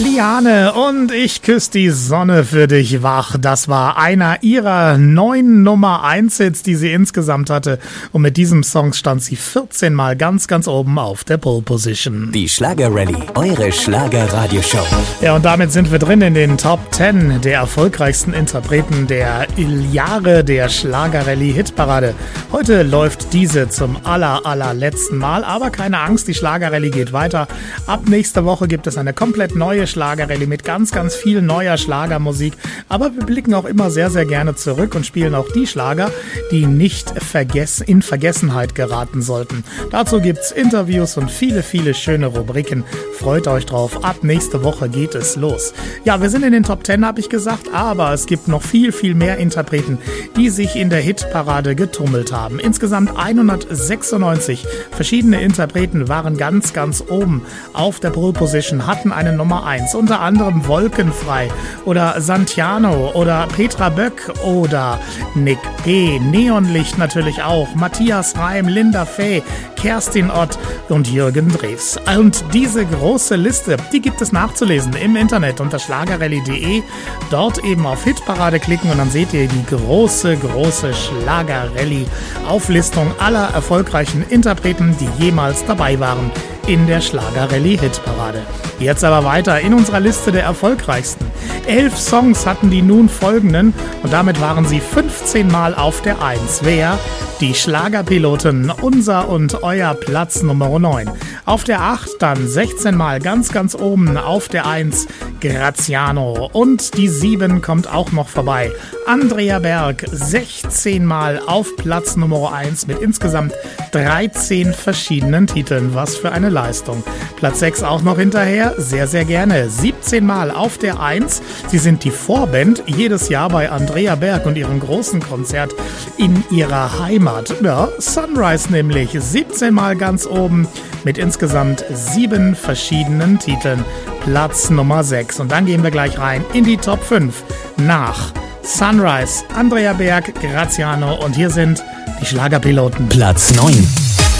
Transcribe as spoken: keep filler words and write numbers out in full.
Liane und ich küsse die Sonne für dich wach. Das war einer ihrer neun Nummer eins Hits, die sie insgesamt hatte. Und mit diesem Song stand sie vierzehn Mal ganz, ganz oben auf der Pole Position. Die Schlager-Rallye, eure Schlager-Radioshow. Ja, und damit sind wir drin in den Top zehn der erfolgreichsten Interpreten der Jahre der Schlager-Rallye-Hitparade. Heute läuft diese zum aller, allerletzten Mal. Aber keine Angst, die Schlager-Rallye geht weiter. Ab nächster Woche gibt es eine komplett neue Schlager-Rallye mit ganz, ganz viel neuer Schlagermusik. Aber wir blicken auch immer sehr, sehr gerne zurück und spielen auch die Schlager, die nicht vergessen, in Vergessenheit geraten sollten. Dazu gibt's Interviews und viele, viele schöne Rubriken. Freut euch drauf. Ab nächste Woche geht es los. Ja, wir sind in den Top zehn, habe ich gesagt, aber es gibt noch viel, viel mehr Interpreten, die sich in der Hitparade getummelt haben. Insgesamt hundertsechsundneunzig verschiedene Interpreten waren ganz, ganz oben auf der Pole Position, hatten eine Nummer eins. Unter anderem Wolkenfrei oder Santiano oder Petra Böck oder Nick P., Neonlicht natürlich auch, Matthias Reim, Linda Fey, Kerstin Ott und Jürgen Drews. Und diese große Liste, die gibt es nachzulesen im Internet unter schlagerrallye punkt de. Dort eben auf Hitparade klicken und dann seht ihr die große, große Schlager-Rallye-Auflistung aller erfolgreichen Interpreten, die jemals dabei waren in der Schlager-Rallye-Hitparade. Jetzt aber weiter in unserer Liste der erfolgreichsten. Elf Songs hatten die nun folgenden und damit waren sie fünfzehn Mal auf der eins. Wer? Die Schlagerpiloten, unser und euer Platz Nummer neun. Auf der acht dann sechzehn Mal ganz, ganz oben auf der eins Graziano. Und die sieben kommt auch noch vorbei. Andrea Berg, sechzehn Mal auf Platz Nummer eins mit insgesamt dreizehn verschiedenen Titeln. Was für eine Leistung. Platz sechs auch noch hinterher, sehr, sehr gerne. siebzehn Mal auf der eins. Sie sind die Vorband jedes Jahr bei Andrea Berg und ihrem großen Konzert in ihrer Heimat. Ja, Sunrise nämlich, siebzehn Mal ganz oben mit insgesamt sieben verschiedenen Titeln. Platz Nummer sechs. Und dann gehen wir gleich rein in die Top fünf nach Sunrise, Andrea Berg, Graziano und hier sind die Schlagerpiloten. Platz neun.